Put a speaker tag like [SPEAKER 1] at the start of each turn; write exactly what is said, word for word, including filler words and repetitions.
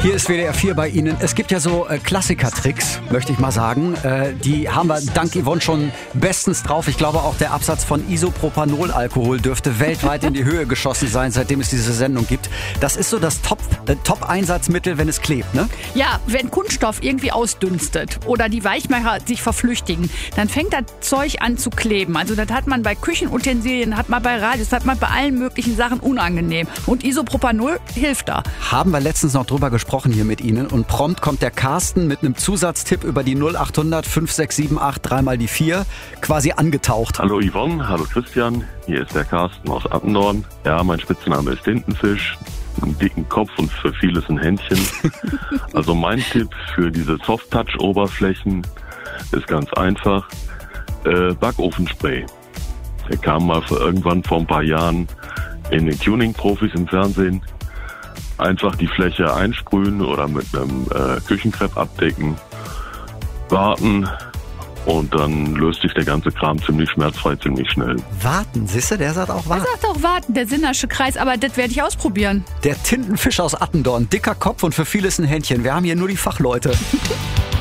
[SPEAKER 1] Hier ist W D R vier bei Ihnen. Es gibt ja so äh, Klassiker-Tricks, möchte ich mal sagen. Äh, die haben wir dank Yvonne schon bestens drauf. Ich glaube, auch der Absatz von Isopropanolalkohol dürfte weltweit in die Höhe geschossen sein, seitdem es diese Sendung gibt. Das ist so das Top, äh, Top-Einsatzmittel, wenn es klebt, ne?
[SPEAKER 2] Ja, wenn Kunststoff irgendwie ausdünstet oder die Weichmacher sich verflüchtigen, dann fängt das Zeug an zu kleben. Also das hat man bei Küchenutensilien, hat man bei Radios, hat man bei allen möglichen Sachen unangenehm. Und Isopropanol hilft da.
[SPEAKER 1] Haben wir letztens noch drüber gesprochen hier mit Ihnen und prompt kommt der Carsten mit einem Zusatztipp über die null achthundert fünf sechs sieben acht drei mal die vier quasi angetaucht.
[SPEAKER 3] Hallo Yvonne, hallo Christian, hier ist der Carsten aus Attendorn. Ja, mein Spitzname ist Tintenfisch, einen dicken Kopf und für vieles ein Händchen. Also mein Tipp für diese Soft-Touch-Oberflächen ist ganz einfach, äh, Backofenspray. Der kam mal für irgendwann vor ein paar Jahren in den Tuning-Profis im Fernsehen. Einfach die Fläche einsprühen oder mit einem äh, Küchenkrepp abdecken, warten und dann löst sich der ganze Kram ziemlich schmerzfrei, ziemlich schnell.
[SPEAKER 1] Warten, siehst du, der sagt auch
[SPEAKER 2] Er
[SPEAKER 1] warten.
[SPEAKER 2] sagt auch warten, der Sinnersche Kreis, aber das werde ich ausprobieren.
[SPEAKER 1] Der Tintenfisch aus Attendorn, dicker Kopf und für vieles ein Händchen. Wir haben hier nur die Fachleute.